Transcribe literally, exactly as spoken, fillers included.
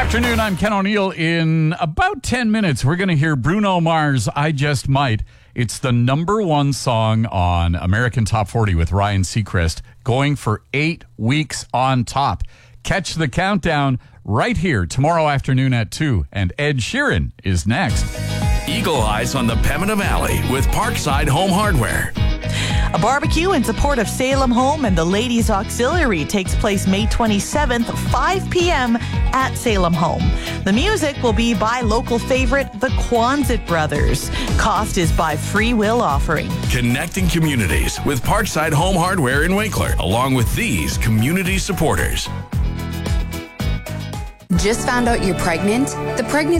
Afternoon, I'm Ken O'Neill. In about ten minutes, we're going to hear Bruno Mars' I Just Might. It's the number one song on American Top forty with Ryan Seacrest, going for eight weeks on top. Catch the countdown right here tomorrow afternoon at two, and Ed Sheeran is next. Eagle Eyes on the Pembina Valley with Parkside Home Hardware. A barbecue in support of Salem Home and the Ladies Auxiliary takes place May twenty-seventh, five p.m. at Salem Home. The music will be by local favorite, the Quonset Brothers. Cost is by free will offering. Connecting communities with Parkside Home Hardware in Winkler, along with these community supporters. Just found out you're pregnant? The pregnant